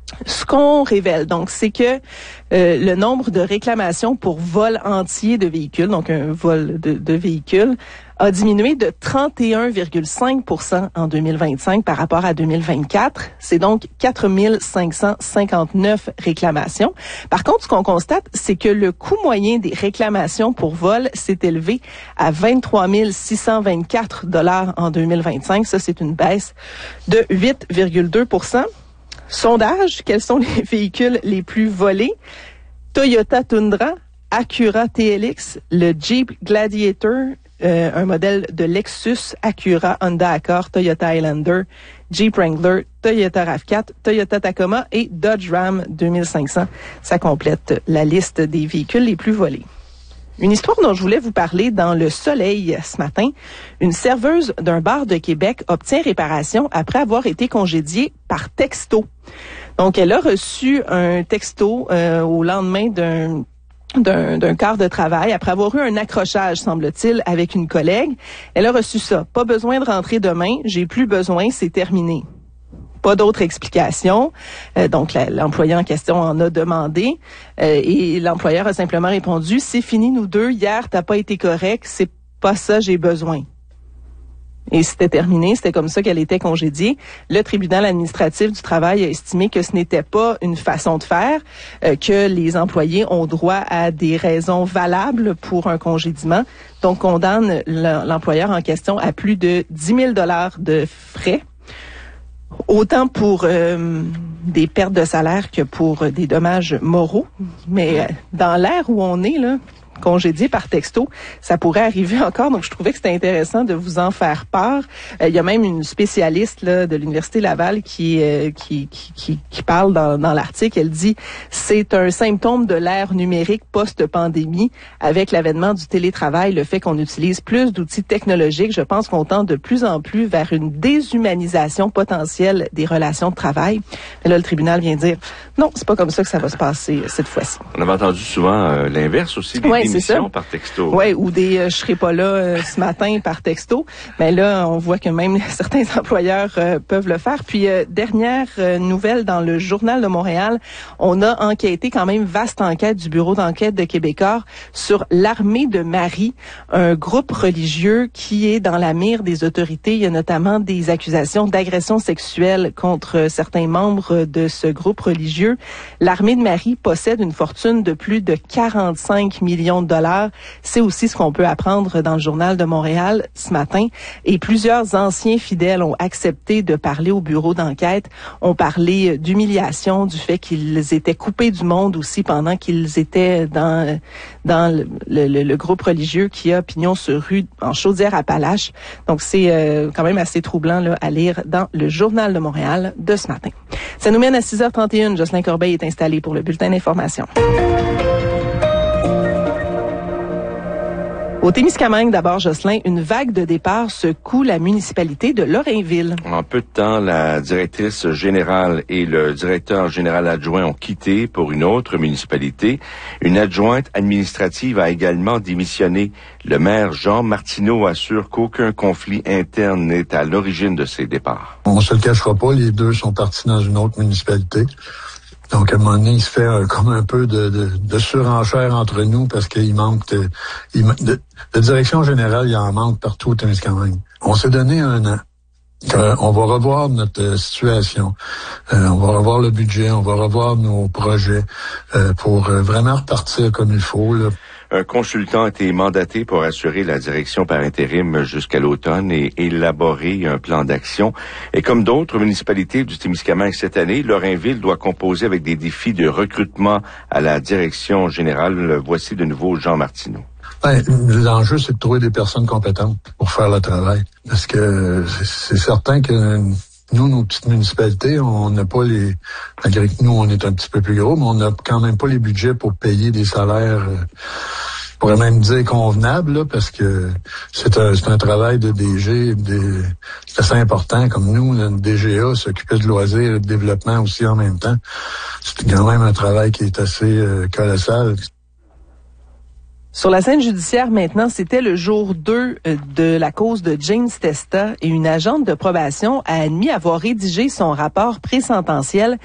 Ce qu'on révèle, donc, c'est que le nombre de réclamations pour vol entier de véhicules, donc un vol de véhicules, a diminué de 31,5% en 2025 par rapport à 2024. C'est donc 4 559 réclamations. Par contre, ce qu'on constate, c'est que le coût moyen des réclamations pour vol s'est élevé à 23 624 $ en 2025. Ça, c'est une baisse de 8,2%. Sondage, quels sont les véhicules les plus volés? Toyota Tundra, Acura TLX, le Jeep Gladiator, un modèle de Lexus, Acura, Honda Accord, Toyota Highlander, Jeep Wrangler, Toyota RAV4, Toyota Tacoma et Dodge Ram 2500. Ça complète la liste des véhicules les plus volés. Une histoire dont je voulais vous parler dans Le Soleil ce matin. Une serveuse d'un bar de Québec obtient réparation après avoir été congédiée par texto. Donc, elle a reçu un texto au lendemain d'un quart de travail, après avoir eu un accrochage, semble-t-il, avec une collègue. Elle a reçu ça. Pas besoin de rentrer demain, j'ai plus besoin, c'est terminé. Pas d'autre explication. Donc, l'employé en question en a demandé et l'employeur a simplement répondu « C'est fini, nous deux. Hier, t'as pas été correct. C'est pas ça, j'ai besoin. » Et c'était terminé. C'était comme ça qu'elle était congédiée. Le tribunal administratif du travail a estimé que ce n'était pas une façon de faire, que les employés ont droit à des raisons valables pour un congédiement. Donc, condamne l'employeur en question à plus de 10 000 $ de frais. Autant pour des pertes de salaire que pour des dommages moraux. Mais dans l'ère où on est, là, congédié par texto, ça pourrait arriver encore. Donc, je trouvais que c'était intéressant de vous en faire part. Il y a même une spécialiste là, de l'Université Laval qui parle dans l'article. Elle dit « C'est un symptôme de l'ère numérique post-pandémie. Avec l'avènement du télétravail, le fait qu'on utilise plus d'outils technologiques, je pense qu'on tend de plus en plus vers une déshumanisation potentielle des relations de travail. » Mais là, le tribunal vient dire « Non, c'est pas comme ça que ça va se passer cette fois-ci. » On avait entendu souvent l'inverse aussi, des démissions par texto. Oui, ou des je serai pas là ce matin par texto. Mais là, on voit que même certains employeurs peuvent le faire. Puis, dernière nouvelle dans le Journal de Montréal, on a enquêté quand même, vaste enquête du bureau d'enquête de Québécois sur l'Armée de Marie, un groupe religieux qui est dans la mire des autorités. Il y a notamment des accusations d'agression sexuelle contre certains membres de ce groupe religieux. L'Armée de Marie possède une fortune de plus de 45 millions de dollars. C'est aussi ce qu'on peut apprendre dans le Journal de Montréal ce matin. Et plusieurs anciens fidèles ont accepté de parler au bureau d'enquête. On parlait d'humiliation, du fait qu'ils étaient coupés du monde aussi pendant qu'ils étaient dans le groupe religieux qui a pignon sur rue en Chaudière-Appalaches. Donc, c'est quand même assez troublant là, à lire dans le Journal de Montréal de ce matin. Ça nous mène à 6h31. Jocelyn Corbeil est installé pour le bulletin d'information. Au Témiscamingue, d'abord, Jocelyn, une vague de départ secoue la municipalité de Lorrainville. En peu de temps, la directrice générale et le directeur général adjoint ont quitté pour une autre municipalité. Une adjointe administrative a également démissionné. Le maire Jean Martineau assure qu'aucun conflit interne n'est à l'origine de ces départs. On se le cachera pas, les deux sont partis dans une autre municipalité. Donc, à un moment donné, il se fait comme un peu de surenchère entre nous parce qu'il manque de direction générale, il en manque partout au Témiscamingue. On s'est donné un an. On va revoir notre situation. On va revoir le budget, on va revoir nos projets pour vraiment repartir comme il faut, là. Un consultant a été mandaté pour assurer la direction par intérim jusqu'à l'automne et élaborer un plan d'action. Et comme d'autres municipalités du Témiscamingue cette année, Lorrainville doit composer avec des défis de recrutement à la direction générale. Voici de nouveau Jean Martineau. L'enjeu, c'est de trouver des personnes compétentes pour faire le travail. Parce que c'est certain que nous, nos petites municipalités, on n'a pas malgré que nous, on est un petit peu plus gros, mais on n'a quand même pas les budgets pour payer des salaires, je pourrais même dire convenables, là, parce que c'est un travail de DG, c'est assez important, comme nous, le DGA, s'occuper de loisirs et de développement aussi en même temps. C'est quand même un travail qui est assez colossal. Sur la scène judiciaire maintenant, c'était le jour 2 de la cause de James Testa et une agente de probation a admis avoir rédigé son rapport présententiel